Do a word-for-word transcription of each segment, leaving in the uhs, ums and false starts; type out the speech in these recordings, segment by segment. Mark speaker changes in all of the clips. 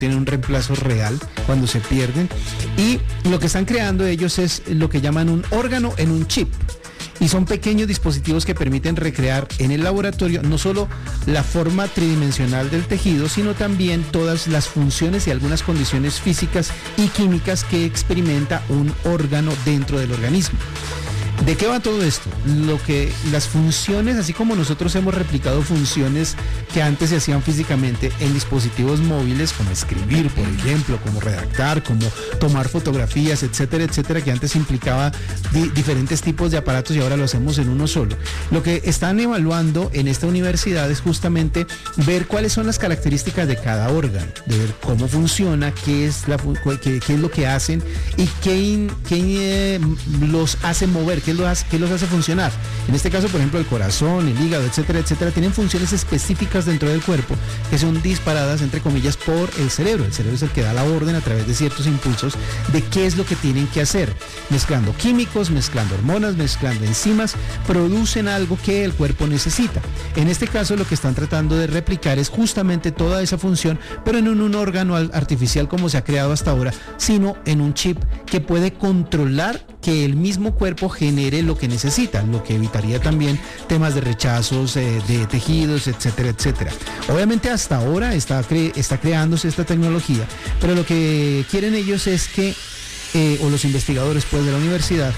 Speaker 1: tienen un reemplazo real cuando se pierden, y lo que están creando ellos es lo que llaman un órgano en un chip. Y son pequeños dispositivos que permiten recrear en el laboratorio no solo la forma tridimensional del tejido, sino también todas las funciones y algunas condiciones físicas y químicas que experimenta un órgano dentro del organismo. ¿De qué va todo esto? Lo que las funciones, así como nosotros hemos replicado funciones que antes se hacían físicamente en dispositivos móviles, como escribir, por ejemplo, como redactar, como tomar fotografías, etcétera, etcétera, que antes implicaba di- diferentes tipos de aparatos y ahora lo hacemos en uno solo. Lo que están evaluando en esta universidad es justamente ver cuáles son las características de cada órgano, de ver cómo funciona, qué es, la, qué, qué es lo que hacen y qué, qué eh, los hace mover, qué los hace, qué los hace funcionar. En este caso, por ejemplo, el corazón, el hígado, etcétera, etcétera, tienen funciones específicas dentro del cuerpo que son disparadas, entre comillas, por el cerebro. El cerebro es el que da la orden a través de ciertos impulsos de qué es lo que tienen que hacer. Mezclando químicos, mezclando hormonas, mezclando enzimas, producen algo que el cuerpo necesita. En este caso, lo que están tratando de replicar es justamente toda esa función, pero en un, un órgano artificial como se ha creado hasta ahora, sino en un chip que puede controlar que el mismo cuerpo genere lo que necesita, lo que evitaría también temas de rechazos eh, de tejidos, etcétera, etcétera. Obviamente hasta ahora está, cre- está creándose esta tecnología, pero lo que quieren ellos es que, eh, o los investigadores pues de la universidad,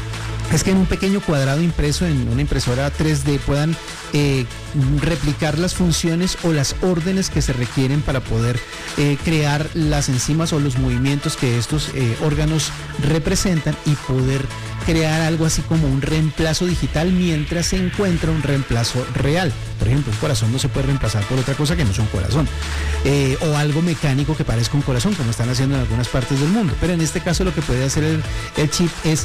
Speaker 1: es que en un pequeño cuadrado impreso en una impresora tres D puedan eh, replicar las funciones o las órdenes que se requieren para poder eh, crear las enzimas o los movimientos que estos eh, órganos representan y poder crear algo así como un reemplazo digital mientras se encuentra un reemplazo real. Por ejemplo, un corazón no se puede reemplazar por otra cosa que no es un corazón. Eh, o algo mecánico que parezca un corazón, como están haciendo en algunas partes del mundo. Pero en este caso lo que puede hacer el, el chip es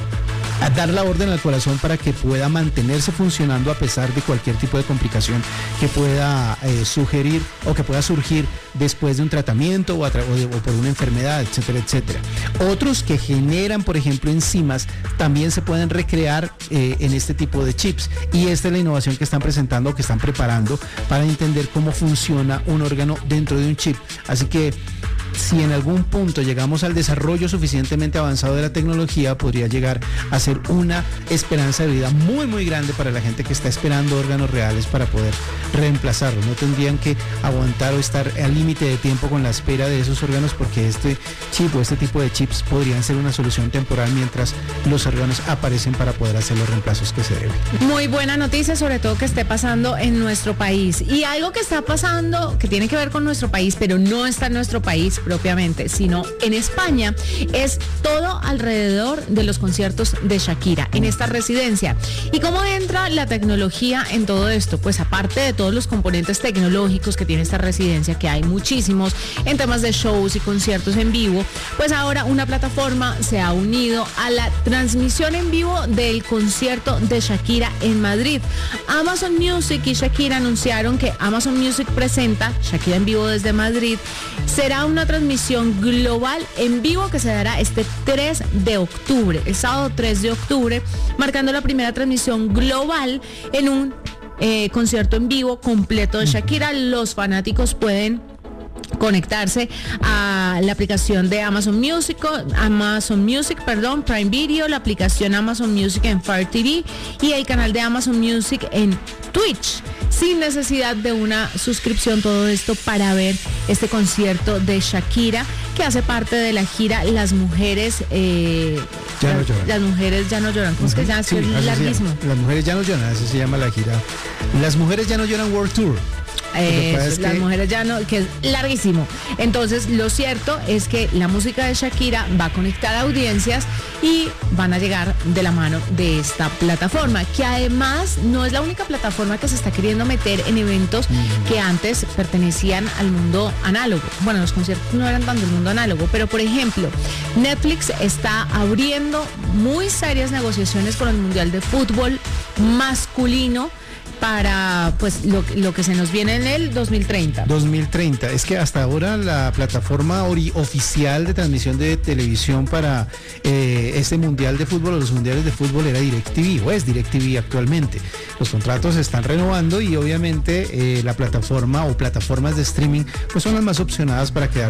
Speaker 1: a dar la orden al corazón para que pueda mantenerse funcionando a pesar de cualquier tipo de complicación que pueda eh, sugerir o que pueda surgir después de un tratamiento o, a tra- o, de, o por una enfermedad, etcétera, etcétera. Otros que generan, por ejemplo, enzimas, también se pueden recrear eh, en este tipo de chips. Y esta es la innovación que están presentando o que están preparando para entender cómo funciona un órgano dentro de un chip. Así que si en algún punto llegamos al desarrollo suficientemente avanzado de la tecnología, podría llegar a ser una esperanza de vida muy muy grande para la gente que está esperando órganos reales para poder reemplazarlos. No tendrían que aguantar o estar al límite de tiempo con la espera de esos órganos, porque este chip o este tipo de chips podrían ser una solución temporal mientras los órganos aparecen para poder hacer los reemplazos que se deben.
Speaker 2: Muy buena noticia, sobre todo que esté pasando en nuestro país. Y algo que está pasando que tiene que ver con nuestro país, pero no está en nuestro país propiamente, sino en España, es todo alrededor de los conciertos de Shakira en esta residencia. ¿Y cómo entra la tecnología en todo esto? Pues aparte de todos los componentes tecnológicos que tiene esta residencia, que hay muchísimos en temas de shows y conciertos en vivo, pues ahora una plataforma se ha unido a la transmisión en vivo del concierto de Shakira en Madrid. Amazon Music y Shakira anunciaron que Amazon Music presenta Shakira en vivo desde Madrid. Será una transmisión global en vivo que se dará este tres de octubre, el sábado tres de octubre, marcando la primera transmisión global en un eh, concierto en vivo completo de Shakira. Los fanáticos pueden conectarse a la aplicación de Amazon Music, Amazon Music, perdón, Prime Video, la aplicación Amazon Music en Fire T V y el canal de Amazon Music en Twitch, sin necesidad de una suscripción. Todo esto para ver este concierto de Shakira, que hace parte de la gira Las Mujeres eh,
Speaker 1: ya no lloran.
Speaker 2: Las Mujeres ya no lloran. ¿Cómo es que se llama?
Speaker 1: Sí,
Speaker 2: Es larguísimo.
Speaker 1: Las Mujeres ya no lloran, así se llama la gira. Las Mujeres ya no lloran World Tour.
Speaker 2: Eh,
Speaker 1: es
Speaker 2: las
Speaker 1: que...
Speaker 2: mujeres ya no, que es larguísimo. Entonces, lo cierto es que la música de Shakira va a conectar audiencias y van a llegar de la mano de esta plataforma, que además no es la única plataforma que se está queriendo meter en eventos mm. que antes pertenecían al mundo análogo. Bueno, los conciertos no eran tan del mundo análogo, pero por ejemplo, Netflix está abriendo muy serias negociaciones con el Mundial de Fútbol masculino para pues lo, lo que se nos viene en el dos mil treinta.
Speaker 1: dos mil treinta. Es que hasta ahora la plataforma ori- oficial de transmisión de televisión para eh, este mundial de fútbol, los mundiales de fútbol, era DirecTV, o es DirecTV actualmente. Los contratos se están renovando y obviamente eh, la plataforma o plataformas de streaming pues son las más opcionadas para quedar